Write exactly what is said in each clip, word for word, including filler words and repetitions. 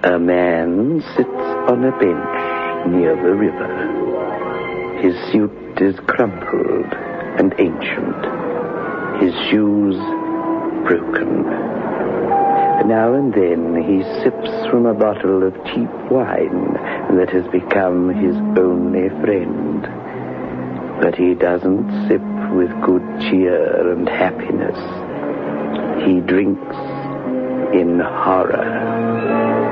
A man sits on a bench near the river. His suit is crumpled and ancient. His shoes broken. Now and then he sips from a bottle of cheap wine that has become his only friend. But he doesn't sip with good cheer and happiness. He drinks in horror.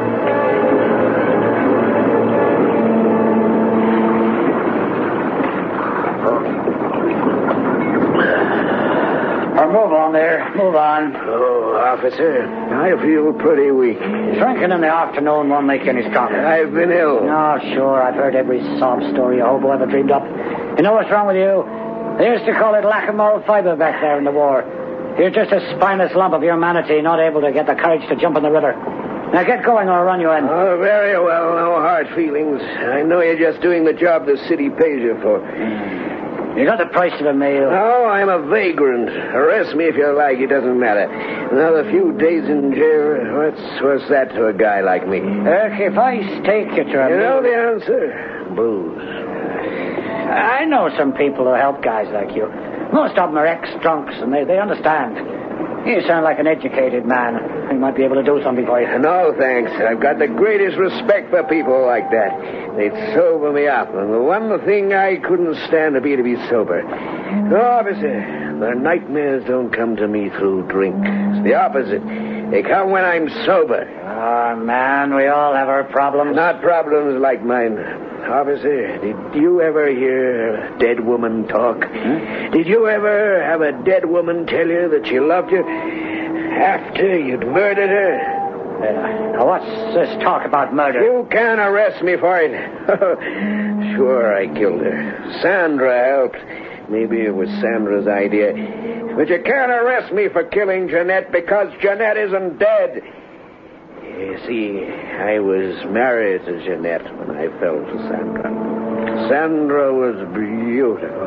Move on there. Move on. Oh, officer, I feel pretty weak. Drinking in the afternoon won't make you any stronger. I've been ill. Oh, sure. I've heard every sob story a hobo ever dreamed up. You know what's wrong with you? They used to call it lack of moral fiber back there in the war. You're just a spineless lump of humanity, not able to get the courage to jump in the river. Now get going or I'll run you in. Oh, very well. No hard feelings. I know you're just doing the job the city pays you for. You got the price of a meal. No, I'm a vagrant. Arrest me if you like. It doesn't matter. Another few days in jail. What's, what's that to a guy like me? Look, if I stake you to a You meal... know the answer? Booze. I know some people who help guys like you. Most of them are ex-drunks, and they, they understand. You sound like an educated man. You might be able to do something for you. No, thanks. I've got the greatest respect for people like that. They'd sober me up, and the one thing I couldn't stand to be to be sober. No, officer, the nightmares don't come to me through drink. It's the opposite. They come when I'm sober. Oh, man, we all have our problems. Not problems like mine. Officer, did you ever hear a dead woman talk? Hmm? Did you ever have a dead woman tell you that she loved you after you'd murdered her? Uh, now, what's this talk about murder? You can't arrest me for it. Sure, I killed her. Sandra helped. Maybe it was Sandra's idea. But you can't arrest me for killing Jeanette because Jeanette isn't dead. You see, I was married to Jeanette when I fell to Sandra. Sandra was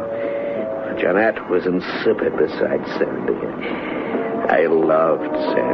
beautiful. Jeanette was insipid beside Sandy. I loved Sandra.